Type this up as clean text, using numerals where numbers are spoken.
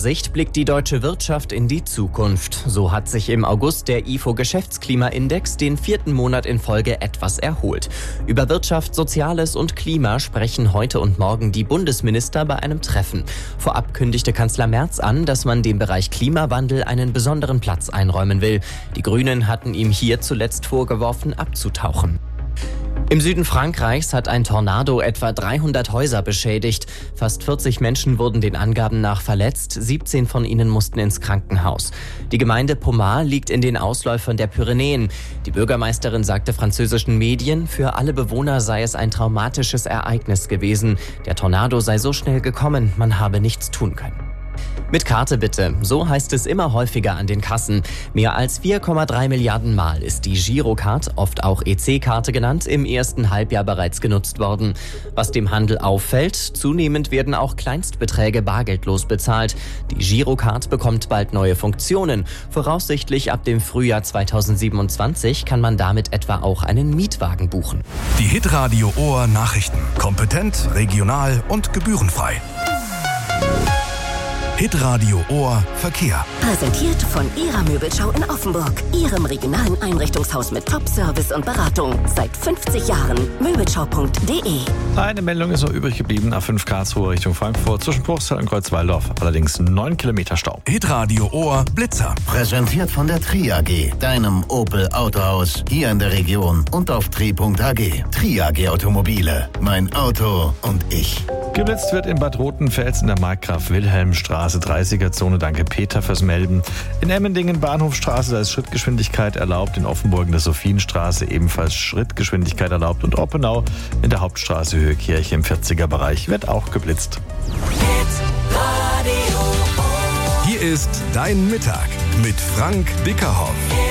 Sicht blickt die deutsche Wirtschaft in die Zukunft. So hat sich im August der IFO-Geschäftsklimaindex den 4. Monat in Folge etwas erholt. Über Wirtschaft, Soziales und Klima sprechen heute und morgen die Bundesminister bei einem Treffen. Vorab kündigte Kanzler Merz an, dass man dem Bereich Klimawandel einen besonderen Platz einräumen will. Die Grünen hatten ihm hier zuletzt vorgeworfen, abzutauchen. Im Süden Frankreichs hat ein Tornado etwa 300 Häuser beschädigt. Fast 40 Menschen wurden den Angaben nach verletzt, 17 von ihnen mussten ins Krankenhaus. Die Gemeinde Pomar liegt in den Ausläufern der Pyrenäen. Die Bürgermeisterin sagte französischen Medien, für alle Bewohner sei es ein traumatisches Ereignis gewesen. Der Tornado sei so schnell gekommen, man habe nichts tun können. Mit Karte bitte, so heißt es immer häufiger an den Kassen. Mehr als 4,3 Milliarden Mal ist die Girocard, oft auch EC-Karte genannt, im ersten Halbjahr bereits genutzt worden. Was dem Handel auffällt, zunehmend werden auch Kleinstbeträge bargeldlos bezahlt. Die Girocard bekommt bald neue Funktionen. Voraussichtlich ab dem Frühjahr 2027 kann man damit etwa auch einen Mietwagen buchen. Die Hitradio Ohr Nachrichten. Kompetent, regional und gebührenfrei. Hitradio Ohr Verkehr. Präsentiert von Ihrer Möbelschau in Offenburg. Ihrem regionalen Einrichtungshaus mit Top-Service und Beratung. Seit 50 Jahren. Möbelschau.de. Eine Meldung ist noch übrig geblieben. A5 Karlsruhe Richtung Frankfurt. Zwischen Bruchsal und Kreuzwaldorf. Allerdings 9 Kilometer Stau. Hitradio Ohr Blitzer. Präsentiert von der Tri AG. Deinem Opel Autohaus. Hier in der Region und auf tri.ag. Tri AG Automobile. Mein Auto und ich. Geblitzt wird in Bad Rotenfels in der Markgraf-Wilhelm-Straße 30er-Zone. Danke Peter fürs Melden. In Emmendingen Bahnhofstraße, da ist Schrittgeschwindigkeit erlaubt. In Offenburg in der Sophienstraße ebenfalls Schrittgeschwindigkeit erlaubt. Und Oppenau in der Hauptstraße Höhe Kirche im 40er-Bereich wird auch geblitzt. Hier ist Dein Mittag mit Frank Dickerhoff.